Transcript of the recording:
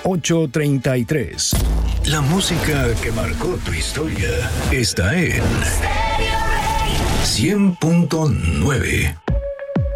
833. La música que marcó tu historia está en 100.9.